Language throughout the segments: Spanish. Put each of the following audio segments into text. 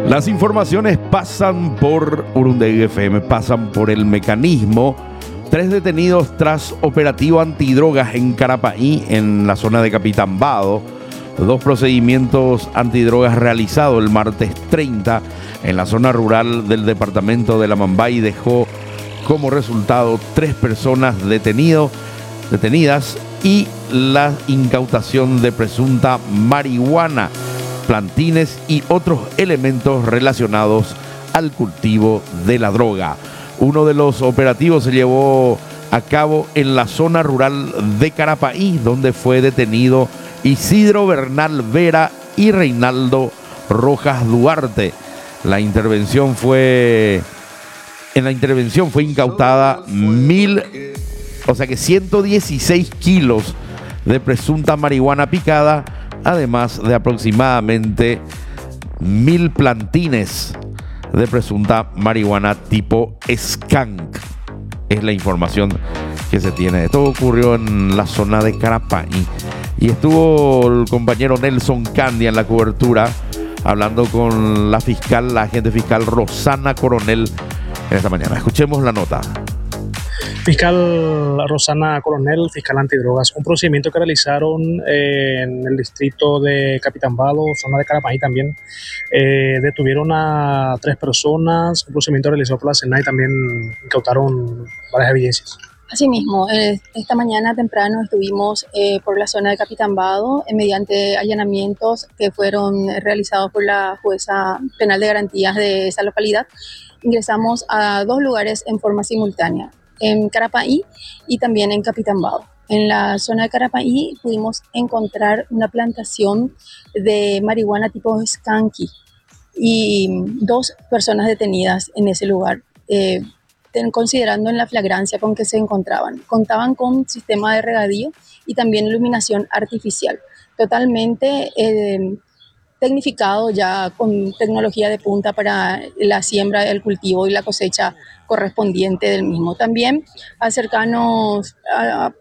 Las informaciones pasan por Urundegui FM, pasan por El Mecanismo. 3 detenidos tras operativo antidrogas en Carapaí, en la zona de Capitambado. 2 procedimientos antidrogas realizados el martes 30 en la zona rural del departamento de La Mambay dejó como resultado 3 personas detenidas y la incautación de presunta marihuana, plantines y otros elementos relacionados al cultivo de la droga. Uno de los operativos se llevó a cabo en la zona rural de Carapaí, donde fue detenido Isidro Bernal Vera y Reinaldo Rojas Duarte. En la intervención fue incautada 116 kilos de presunta marihuana picada, además de aproximadamente 1000 plantines de presunta marihuana tipo skunk. Es la información que se tiene. Todo ocurrió en la zona de Carapaí. Y estuvo el compañero Nelson Candia en la cobertura, hablando con la agente fiscal Rosana Coronel en esta mañana. Escuchemos la nota. Fiscal Rosana Coronel, fiscal antidrogas, un procedimiento que realizaron en el distrito de Capitambado, zona de Carapaí también. Detuvieron a 3 personas, un procedimiento realizado por la SENA y también incautaron varias evidencias. Asimismo, esta mañana temprano estuvimos por la zona de Capitambado mediante allanamientos que fueron realizados por la jueza penal de garantías de esa localidad. Ingresamos a 2 lugares en forma simultánea, en Carapaí y también en Capitambado. En la zona de Carapaí pudimos encontrar una plantación de marihuana tipo skunky y 2 personas detenidas en ese lugar, considerando en la flagrancia con que se encontraban. Contaban con sistema de regadío y también iluminación artificial, totalmente tecnificado ya con tecnología de punta para la siembra, el cultivo y la cosecha correspondiente del mismo. También acercarnos a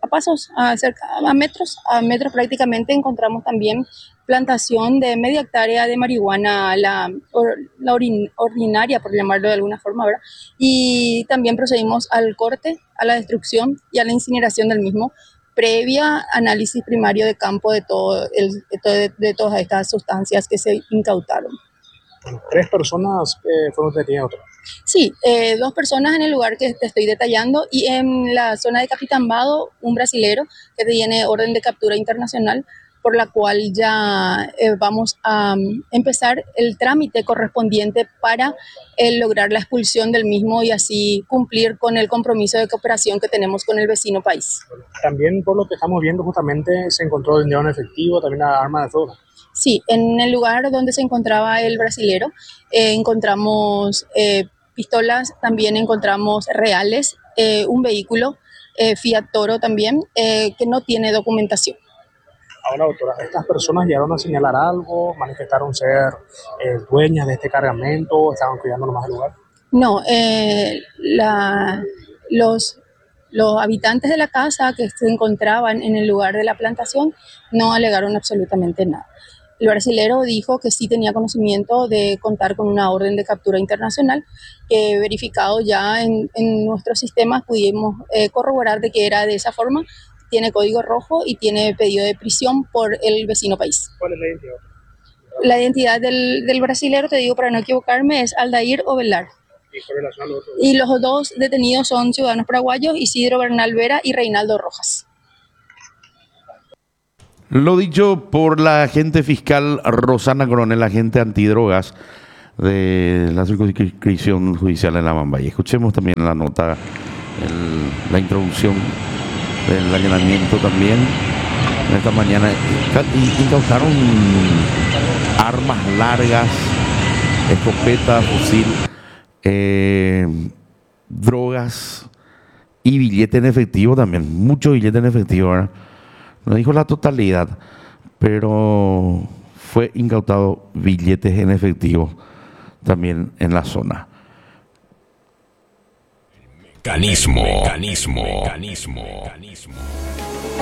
metros prácticamente, encontramos también plantación de media hectárea de marihuana, la ordinaria, por llamarlo de alguna forma, ¿verdad? Y también procedimos al corte, a la destrucción y a la incineración del mismo, previa análisis primario de campo de todas estas sustancias que se incautaron. Bueno, 3 personas fueron detenidas. Sí, 2 personas en el lugar que te estoy detallando y en la zona de Capitambado, un brasilero que tiene orden de captura internacional, por la cual ya vamos a empezar el trámite correspondiente para lograr la expulsión del mismo y así cumplir con el compromiso de cooperación que tenemos con el vecino país. También, por lo que estamos viendo, justamente se encontró dinero en efectivo, también la arma de fuego. Sí, en el lugar donde se encontraba el brasilero encontramos pistolas, también encontramos reales, un vehículo Fiat Toro también, que no tiene documentación. Ahora, doctora, ¿estas personas llegaron a señalar algo? ¿Manifestaron ser dueñas de este cargamento? ¿Estaban cuidando nomás el lugar? No, los habitantes de la casa que se encontraban en el lugar de la plantación no alegaron absolutamente nada. El brasilero dijo que sí tenía conocimiento de contar con una orden de captura internacional, que verificado ya en nuestros sistemas pudimos corroborar de que era de esa forma. Tiene código rojo y tiene pedido de prisión por el vecino país. ¿Cuál es la identidad? La identidad del brasilero, te digo para no equivocarme, es Aldair Ovelar. Y los 2 detenidos son ciudadanos paraguayos, Isidro Bernal Vera y Reinaldo Rojas. Lo dicho por la agente fiscal Rosana Coronel, agente antidrogas de la circunscripción judicial en La Mambay. Escuchemos también la nota, la introducción del allanamiento también. Esta mañana incautaron armas largas, escopetas, fusil, drogas y billete en efectivo también, mucho billete en efectivo, ¿verdad? No dijo la totalidad, pero fue incautado billetes en efectivo también en la zona. Mecanismo.